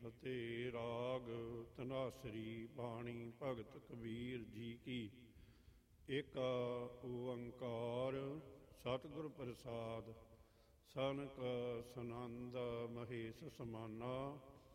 ਫਤਿਹ। ਰਾਗ ਧਨਾਸਰੀ। ਬਾਣੀ ਭਗਤ ਕਬੀਰ ਜੀ ਕੀ। ਏਕ ਓੰਕਾਰ ਸਤਿਗੁਰ ਪ੍ਰਸਾਦ। ਸਨਕ ਸਨੰਦ ਮਹੇਸ਼ ਸਮਾਨਾ।